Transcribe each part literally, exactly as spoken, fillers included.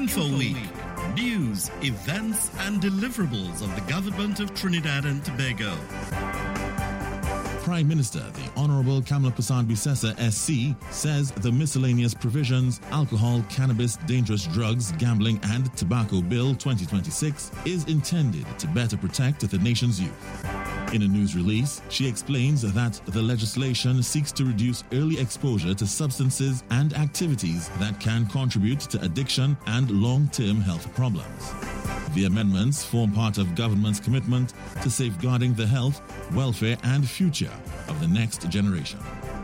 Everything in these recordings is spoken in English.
InfoWeek, news, events and deliverables of the government of Trinidad and Tobago. Prime Minister, the Honorable Kamla Persad-Bissessar S C, says the miscellaneous provisions, alcohol, cannabis, dangerous drugs, gambling and tobacco bill twenty twenty-six is intended to better protect the nation's youth. In a news release, she explains that the legislation seeks to reduce early exposure to substances and activities that can contribute to addiction and long-term health problems. The amendments form part of government's commitment to safeguarding the health, welfare and future of the next generation.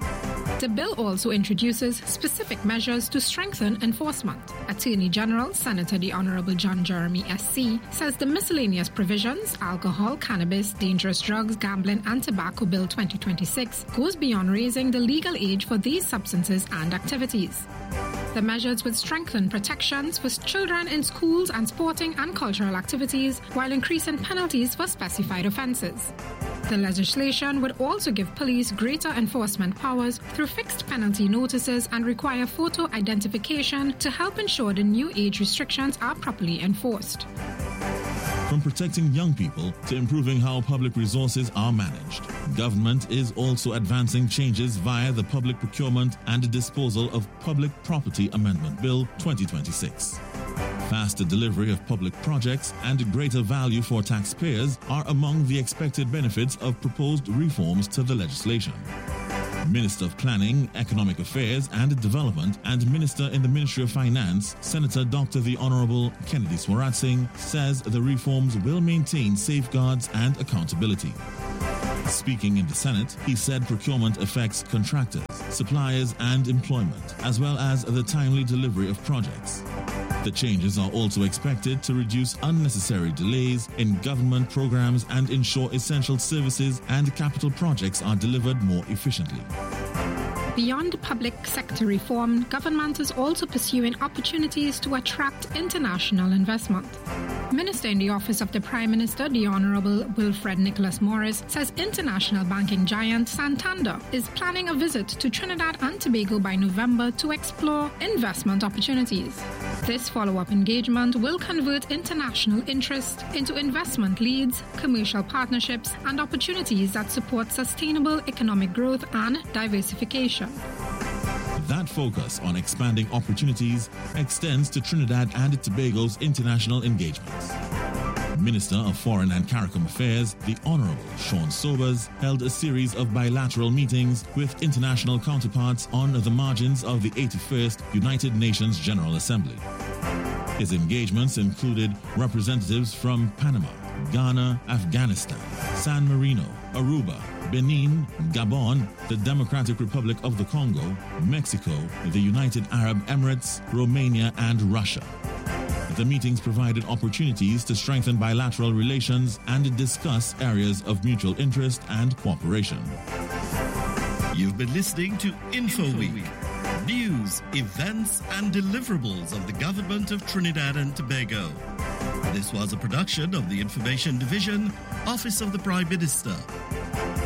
The bill also introduces specific measures to strengthen enforcement. Attorney General Senator the Honorable John Jeremy S C says the miscellaneous provisions, alcohol, cannabis, dangerous drugs, gambling and tobacco bill twenty twenty-six goes beyond raising the legal age for these substances and activities. The measures would strengthen protections for children in schools and sporting and cultural activities while increasing penalties for specified offences. The legislation would also give police greater enforcement powers through fixed penalty notices and require photo identification to help ensure the new age restrictions are properly enforced. From protecting young people to improving how public resources are managed, government is also advancing changes via the Public Procurement and Disposal of Public Property Amendment Bill twenty twenty-six. Faster delivery of public projects and greater value for taxpayers are among the expected benefits of proposed reforms to the legislation. Minister of Planning, Economic Affairs and Development and Minister in the Ministry of Finance, Senator Doctor the Honorable Kennedy Swarat Singh, says the reforms will maintain safeguards and accountability. Speaking in the Senate, he said procurement affects contractors, suppliers and employment, as well as the timely delivery of projects. The changes are also expected to reduce unnecessary delays in government programs and ensure essential services and capital projects are delivered more efficiently. Beyond public sector reform, government is also pursuing opportunities to attract international investment. Minister in the Office of the Prime Minister, the Honorable Wilfred Nicholas Morris, says international banking giant Santander is planning a visit to Trinidad and Tobago by November to explore investment opportunities. This follow-up engagement will convert international interest into investment leads, commercial partnerships, and opportunities that support sustainable economic growth and diversification. That focus on expanding opportunities extends to Trinidad and Tobago's international engagements. Minister of Foreign and CARICOM Affairs, the Honorable Sean Sobers, held a series of bilateral meetings with international counterparts on the margins of the eighty-first United Nations General Assembly. His engagements included representatives from Panama, Ghana, Afghanistan, San Marino, Aruba, Benin, Gabon, the Democratic Republic of the Congo, Mexico, the United Arab Emirates, Romania, and Russia. The meetings provided opportunities to strengthen bilateral relations and discuss areas of mutual interest and cooperation. You've been listening to InfoWeek, news, events and deliverables of the government of Trinidad and Tobago. This was a production of the Information Division, Office of the Prime Minister.